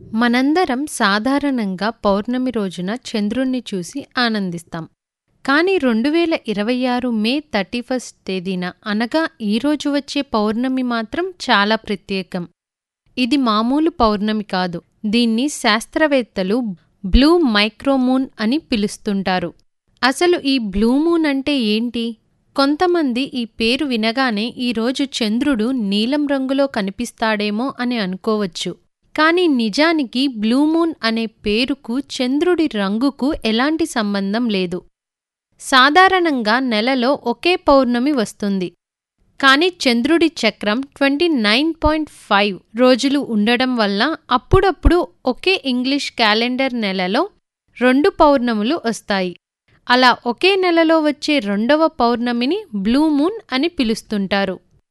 మనందరం సాధారణంగా పౌర్ణమి రోజున చంద్రుణ్ణి చూసి ఆనందిస్తాం. కానీ 2026 మే 31 తేదీన అనగా ఈరోజు వచ్చే పౌర్ణమి మాత్రం చాలా ప్రత్యేకం. ఇది మామూలు పౌర్ణమి కాదు. దీన్ని శాస్త్రవేత్తలు బ్లూ మైక్రోమూన్ అని పిలుస్తుంటారు. అసలు ఈ బ్లూ మూన్ అంటే ఏంటి? కొంతమంది ఈ పేరు వినగానే ఈరోజు చంద్రుడు నీలం రంగులో కనిపిస్తాడేమో అని అనుకోవచ్చు. కానీ నిజానికి బ్లూ మూన్ అనే పేరుకు చంద్రుడి రంగుకు ఎలాంటి సంబంధం లేదు. సాధారణంగా నెలలో ఒకే పౌర్ణమి వస్తుంది. కానీ చంద్రుడి చక్రం 29.5 రోజులు ఉండడం వల్ల అప్పుడప్పుడు ఒకే ఇంగ్లీష్ క్యాలెండర్ నెలలో 2 పౌర్ణములు వస్తాయి. అలా ఒకే నెలలో వచ్చే రెండవ పౌర్ణమిని బ్లూ మూన్ అని పిలుస్తుంటారు.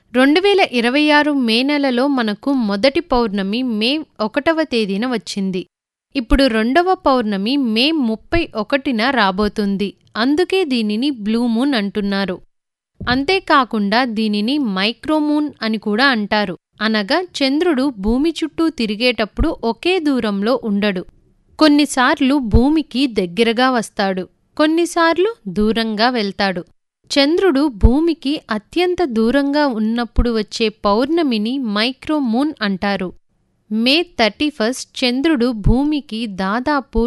2026 మే నెలలో మనకు మొదటి పౌర్ణమి మే 1వ తేదీన వచ్చింది. ఇప్పుడు రెండవ పౌర్ణమి మే 31న రాబోతుంది. అందుకే దీనిని బ్లూ మూన్ అంటున్నారు. అంతేకాకుండా దీనిని మైక్రోమూన్ అని కూడా అంటారు. అనగా చంద్రుడు భూమి చుట్టూ తిరిగేటప్పుడు ఒకే దూరంలో ఉండడు. కొన్నిసార్లు భూమికి దగ్గరగా వస్తాడు, కొన్నిసార్లు దూరంగా వెళ్తాడు. చంద్రుడు భూమికి అత్యంత దూరంగా ఉన్నప్పుడు వచ్చే పౌర్ణమిని మైక్రోమూన్ అంటారు. మే 31 చంద్రుడు భూమికి దాదాపు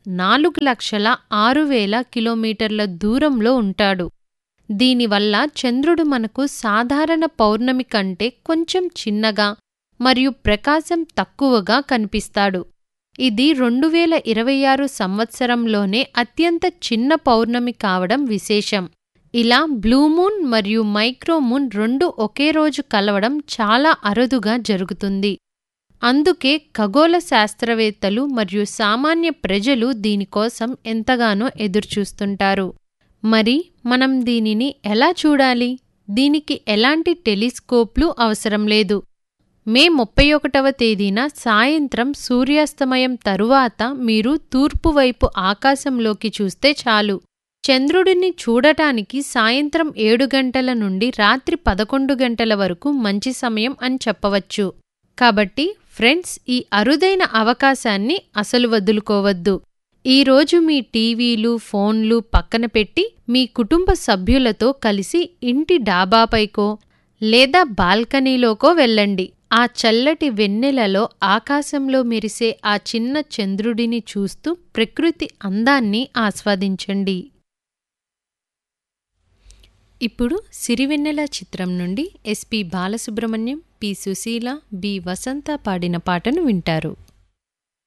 4,06,000 కిలోమీటర్ల దూరంలో ఉంటాడు. దీనివల్ల చంద్రుడు మనకు సాధారణ పౌర్ణమి కంటే కొంచెం చిన్నగా మరియు ప్రకాశం తక్కువగా కనిపిస్తాడు. ఇది 2026 సంవత్సరంలోనే అత్యంత చిన్న పౌర్ణమి కావడం విశేషం. ఇలా బ్లూ మూన్ మరియు మైక్రోమూన్ రెండు ఒకే రోజు కలవడం చాలా అరుదుగా జరుగుతుంది. అందుకే ఖగోళ శాస్త్రవేత్తలు మరియు సామాన్య ప్రజలు దీనికోసం ఎంతగానో ఎదురుచూస్తుంటారు. మరి మనం దీనిని ఎలా చూడాలి? దీనికి ఎలాంటి టెలిస్కోప్లు అవసరం లేదు. మే 31వ తేదీన సాయంత్రం సూర్యాస్తమయం తరువాత మీరు తూర్పువైపు ఆకాశంలోకి చూస్తే చాలు. చంద్రుడిని చూడటానికి సాయంత్రం 7 గంటల నుండి రాత్రి 11 గంటల వరకు మంచి సమయం అని చెప్పవచ్చు. కాబట్టి ఫ్రెండ్స్, ఈ అరుదైన అవకాశాన్ని అసలు వదులుకోవద్దు. ఈరోజు మీ టీవీలు, ఫోన్లు పక్కన పెట్టి మీ కుటుంబ సభ్యులతో కలిసి ఇంటి డాబాపైకో లేదా బాల్కనీలోకో వెళ్ళండి. ఆ చల్లటి వెన్నెలలో ఆకాశంలో మెరిసే ఆ చిన్న చంద్రుడిని చూస్తూ ప్రకృతి అందాన్ని ఆస్వాదించండి. ఇప్పుడు సిరివెన్నెల చిత్రం నుండి SP Balasubrahmanyam, P Susheela, B వసంత పాడిన పాటను వింటారు.